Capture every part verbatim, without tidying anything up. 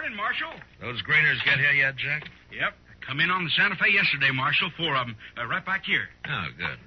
morning, Marshal. Those Greeners get here yet, Jack? Yep. Come in on the Santa Fe yesterday, Marshal. Four of them. Uh, right back here. Oh, good.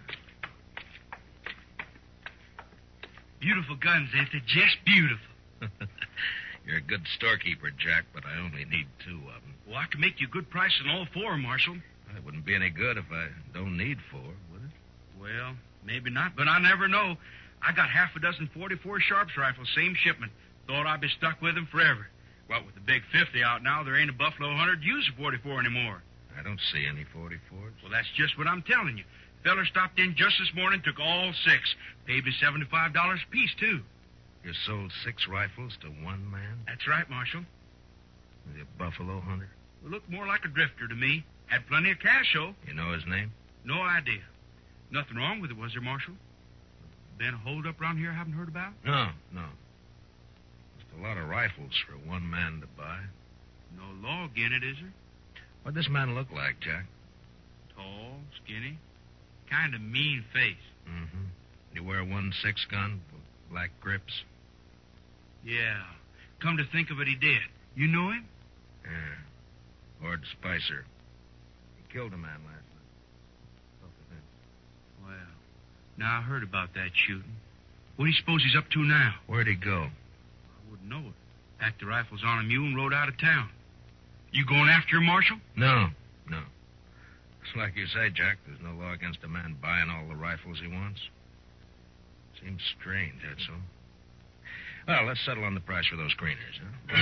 Beautiful guns, ain't they? Just beautiful. You're a good storekeeper, Jack, but I only need two of them. Well, I can make you a good price on all four, Marshal. It wouldn't be any good if I don't need four, would it? Well, maybe not, but I never know. I got half a dozen forty-four Sharps rifles, same shipment. Thought I'd be stuck with them forever. Well, with the big fifty out now, there ain't a Buffalo one hundred use a forty-four anymore. I don't see any forty-fours. Well, that's just what I'm telling you. Feller stopped in just this morning, took all six. Paid me seventy-five dollars a piece, too. You sold six rifles to one man? That's right, Marshal. The Buffalo hunter? Well, looked more like a drifter to me. Had plenty of cash, though. You know his name? No idea. Nothing wrong with it, was there, Marshal? Been a hold-up around here I haven't heard about? No, no. Just a lot of rifles for one man to buy. No law again it, is there? What'd this man look like, Jack? Tall, skinny, kind of mean face. Mm-hmm. You wear one six gun, black grips? Yeah. Come to think of it, he did. You know him? Yeah. Ord Spicer. He killed a man last night. Spoke with him. Well, now I heard about that shooting. What do you suppose he's up to now? Where'd he go? I wouldn't know it. Packed the rifles on a mule and rode out of town. You going after him, Marshal? No, no. It's like you say, Jack, there's no law against a man buying all the rifles he wants. Seems strange, that's all. Well, let's settle on the price for those Greeners, huh?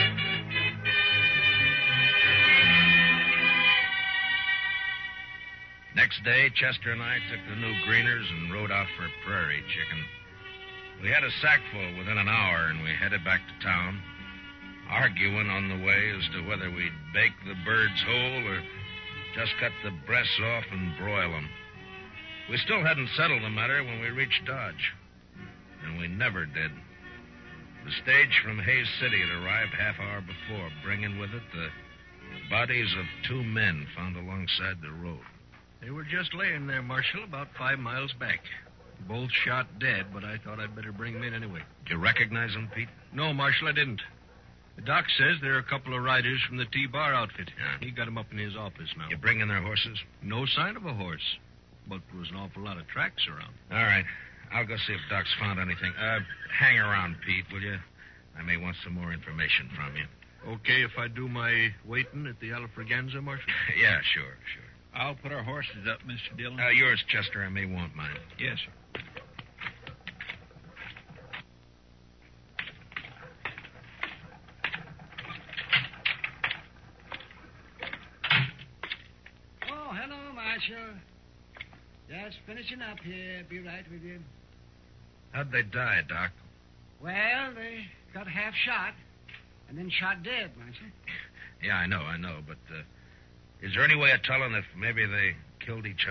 Next day, Chester and I took the new Greeners and rode out for prairie chicken. We had a sack full within an hour, and we headed back to town, arguing on the way as to whether we'd bake the birds whole or just cut the breasts off and broil them. We still hadn't settled the matter when we reached Dodge, and we never did. The stage from Hays City had arrived half hour before, bringing with it the bodies of two men found alongside the road. They were just laying there, Marshal, about five miles back. Both shot dead, but I thought I'd better bring them in anyway. Did you recognize them, Pete? No, Marshal, I didn't. The doc says they're a couple of riders from the T-Bar outfit. Yeah. He got them up in his office now. You bring in their horses? No sign of a horse, but there was an awful lot of tracks around. All right. I'll go see if Doc's found anything. Uh, hang around, Pete, will you? I may want some more information from you. Okay if I do my waiting at the Alfraganza, Marshal? Yeah, sure, sure. I'll put our horses up, Mister Dillon. Uh, yours, Chester. I may want mine. Yes, sir. Oh, hello, Marshal. Just finishing up here. Be right with you. How'd they die, Doc? Well, they got half shot and then shot dead, Marshal. Yeah, I know, I know, but uh, is there any way of telling if maybe they killed each